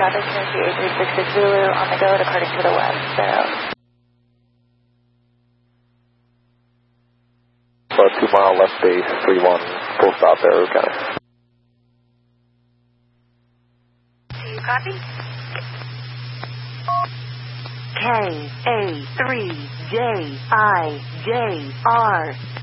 traffic, Tennessee 8366 Zulu on the go departing to the west. About 2 mile left base, 31, full stop Arrow County. Do you copy? KA3JIJR